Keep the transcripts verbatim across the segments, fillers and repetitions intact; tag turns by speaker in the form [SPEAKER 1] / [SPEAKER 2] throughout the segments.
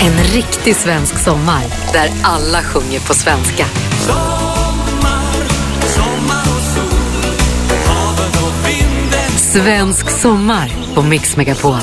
[SPEAKER 1] En riktig svensk sommar där alla sjunger på svenska.
[SPEAKER 2] Sommar, sommar och sol, havet och vinden.
[SPEAKER 1] Svensk sommar på Mix Megapol.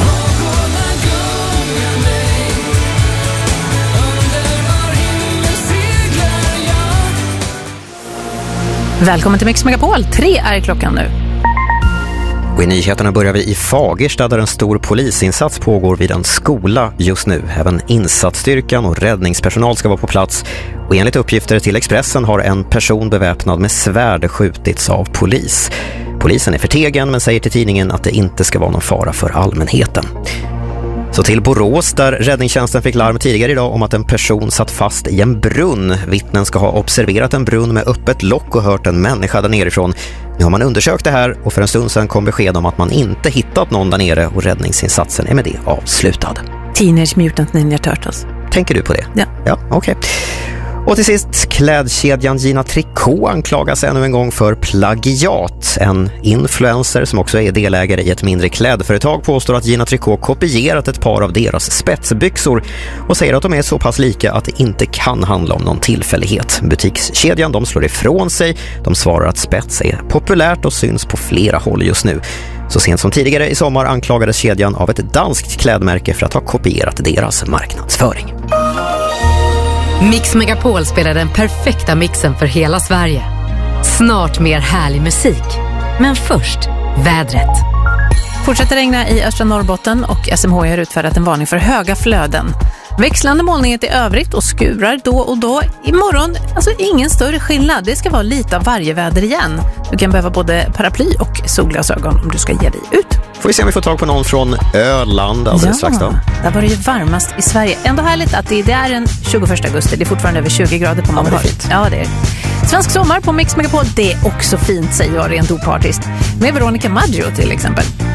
[SPEAKER 3] Välkommen till Mix Megapol. Tre är klockan nu.
[SPEAKER 4] Och i nyheterna börjar vi i Fagersta där en stor polisinsats pågår vid en skola just nu. Även insatsstyrkan och räddningspersonal ska vara på plats. Och enligt uppgifter till Expressen har en person beväpnad med svärd skjutits av polis. Polisen är förtegen men säger till tidningen att det inte ska vara någon fara för allmänheten. Så till Borås där räddningstjänsten fick larm tidigare idag om att en person satt fast i en brunn. Vittnen ska ha observerat en brunn med öppet lock och hört en människa där nerifrån. Nu har man undersökt det här och för en stund sedan kom besked om att man inte hittat någon där nere och räddningsinsatsen är med det avslutad.
[SPEAKER 3] Teenage Mutant Ninja Turtles.
[SPEAKER 4] Tänker du på det?
[SPEAKER 3] Ja.
[SPEAKER 4] Ja, okej. Okay. Och till sist, klädkedjan Gina Tricot anklagas ännu en gång för plagiat. En influencer som också är delägare i ett mindre klädföretag påstår att Gina Tricot kopierat ett par av deras spetsbyxor och säger att de är så pass lika att det inte kan handla om någon tillfällighet. Butikskedjan de slår ifrån sig. De svarar att spets är populärt och syns på flera håll just nu. Så sent som tidigare i sommar anklagades kedjan av ett danskt klädmärke för att ha kopierat deras marknadsföring.
[SPEAKER 1] Mix Megapol spelar den perfekta mixen för hela Sverige. Snart mer härlig musik. Men först, vädret.
[SPEAKER 3] Fortsätter regna i östra Norrbotten och S M H I har utfärdat en varning för höga flöden. Växlande molnighet i övrigt och skurar då och då. Imorgon, alltså ingen större skillnad. Det ska vara lite av varje väder igen. Du kan behöva både paraply och solglasögon om du ska ge dig ut.
[SPEAKER 4] Får vi se om vi får tag på någon från Öland alldeles
[SPEAKER 3] ja,
[SPEAKER 4] strax då.
[SPEAKER 3] Där var det ju varmast i Sverige. Ändå härligt att det, det är den tjugoförsta augusti. Det är fortfarande över tjugo grader på många
[SPEAKER 4] ja,
[SPEAKER 3] håll. Ja, det är Svensk sommar på Mix Megapol. Det är också fint, säger jag rent opartiskt. Med Veronica Maggio till exempel.